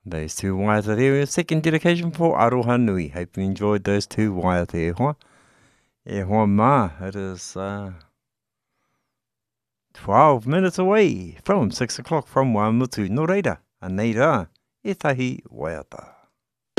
Those two waiata there, a second dedication for Aroha Nui. Hope you enjoyed those two waiata e hoa. E hoa ma, it is 12 minutes away from 6 o'clock from Waimutu. No reira, a nei rā, e tahi waiata.